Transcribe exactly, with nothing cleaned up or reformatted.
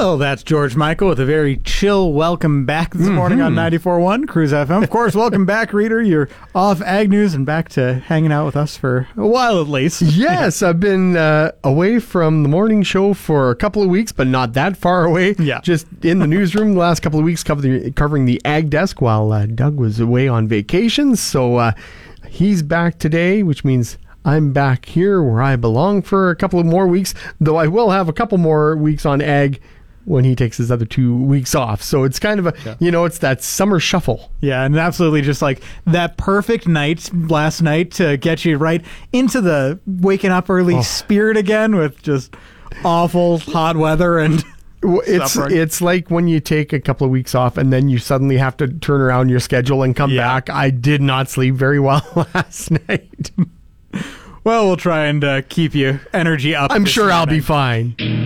Hello, that's George Michael with a very chill welcome back this mm-hmm. morning on ninety-four point one Cruise F M. Of course, welcome back, reader. You're off Ag News and back to hanging out with us for a while at least. Yes, I've been uh, away from the morning show for a couple of weeks, but not that far away. Yeah. Just in the newsroom the last couple of weeks covering, covering the Ag Desk while uh, Doug was away on vacation. So uh, he's back today, which means I'm back here where I belong for a couple of more weeks, though I will have a couple more weeks on Ag when he takes his other two weeks off. So it's kind of a, yeah. you know, it's that summer shuffle. Yeah, and absolutely just like that perfect night last night to get you right into the waking up early oh. spirit again with just awful hot weather and... It's suffering. It's like when you take a couple of weeks off and then you suddenly have to turn around your schedule and come yeah. back. I did not sleep very well last night. Well, we'll try and uh, keep you energy up. I'm sure morning. I'll be fine.